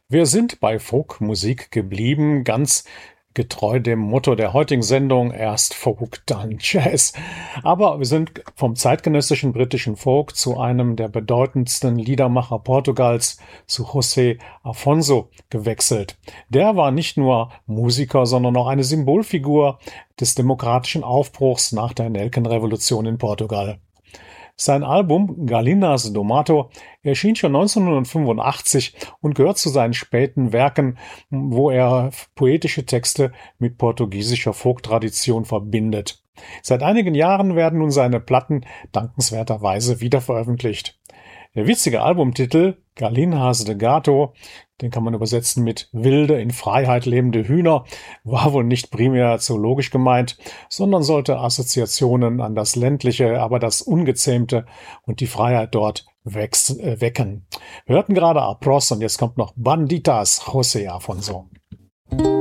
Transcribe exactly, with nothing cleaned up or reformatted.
Wir sind bei Folkmusik geblieben, ganz getreu dem Motto der heutigen Sendung, erst Folk, dann Jazz. Aber wir sind vom zeitgenössischen britischen Folk zu einem der bedeutendsten Liedermacher Portugals, zu José Afonso, gewechselt. Der war nicht nur Musiker, sondern auch eine Symbolfigur des demokratischen Aufbruchs nach der Nelkenrevolution in Portugal. Sein Album Galinas do Mato erschien schon neunzehnhundertfünfundachtzig und gehört zu seinen späten Werken, wo er poetische Texte mit portugiesischer Folktradition verbindet. Seit einigen Jahren werden nun seine Platten dankenswerterweise wiederveröffentlicht. Der witzige Albumtitel Galinhas de Gato, den kann man übersetzen mit wilde, in Freiheit lebende Hühner, war wohl nicht primär zoologisch gemeint, sondern sollte Assoziationen an das ländliche, aber das ungezähmte und die Freiheit dort wächst, äh, wecken. Wir hörten gerade Apros und jetzt kommt noch Banditas, José Afonso.